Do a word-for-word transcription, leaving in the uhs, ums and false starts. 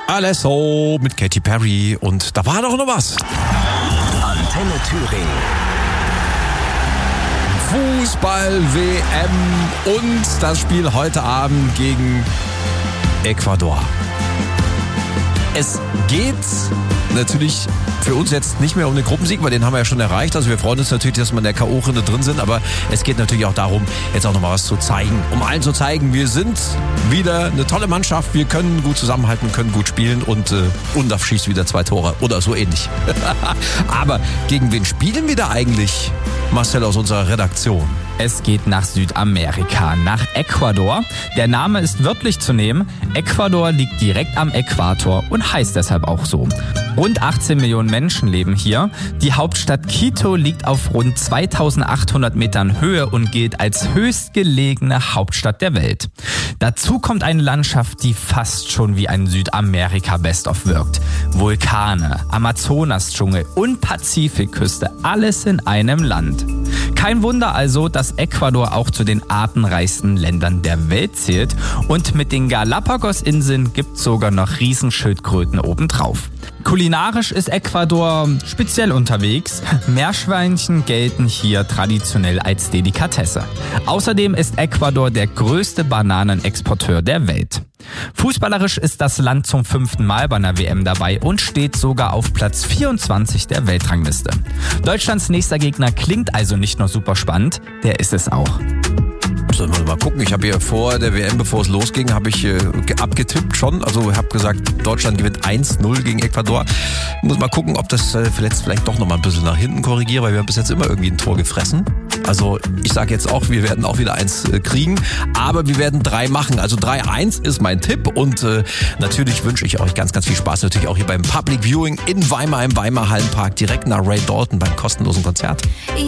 Alesso mit Katy Perry und da war doch noch was. Antenne Thüringen. Fußball-W M und das Spiel heute Abend gegen Ecuador. Es geht natürlich für uns jetzt nicht mehr um den Gruppensieg, weil den haben wir ja schon erreicht. Also wir freuen uns natürlich, dass wir in der K O-Runde drin sind, aber es geht natürlich auch darum, jetzt auch nochmal was zu zeigen. Um allen zu zeigen, wir sind wieder eine tolle Mannschaft, wir können gut zusammenhalten, können gut spielen und äh, Undaf schießt wieder zwei Tore oder so ähnlich. Aber gegen wen spielen wir da eigentlich, Marcel aus unserer Redaktion? Es geht nach Südamerika, nach Ecuador. Der Name ist wörtlich zu nehmen. Ecuador liegt direkt am Äquator und heißt deshalb auch so. Rund achtzehn Millionen Menschen leben hier. Die Hauptstadt Quito liegt auf rund zweitausendachthundert Metern Höhe und gilt als höchstgelegene Hauptstadt der Welt. Dazu kommt eine Landschaft, die fast schon wie ein Südamerika-Best-of wirkt. Vulkane, Amazonas-Dschungel und Pazifikküste, alles in einem Land. Kein Wunder also, dass Ecuador auch zu den artenreichsten Ländern der Welt zählt und mit den Galapagos-Inseln gibt's sogar noch Riesenschildkröten obendrauf. Kulinarisch ist Ecuador speziell unterwegs. Meerschweinchen gelten hier traditionell als Delikatesse. Außerdem ist Ecuador der größte Bananenexporteur der Welt. Fußballerisch ist das Land zum fünften Mal bei einer W M dabei und steht sogar auf Platz vierundzwanzig der Weltrangliste. Deutschlands nächster Gegner klingt also nicht nur super spannend, der ist es auch. Sollen wir mal gucken. Ich habe hier vor der W M, bevor es losging, habe ich äh, abgetippt schon. Also habe gesagt, Deutschland gewinnt eins null gegen Ecuador. Ich muss mal gucken, ob das äh, vielleicht, vielleicht doch noch mal ein bisschen nach hinten korrigiere, weil wir haben bis jetzt immer irgendwie ein Tor gefressen. Also ich sage jetzt auch, wir werden auch wieder eins äh, kriegen, aber wir werden drei machen. Also drei eins ist mein Tipp und äh, natürlich wünsche ich euch ganz, ganz viel Spaß. Natürlich auch hier beim Public Viewing in Weimar im Weimar Hallenpark direkt nach Ray Dalton beim kostenlosen Konzert.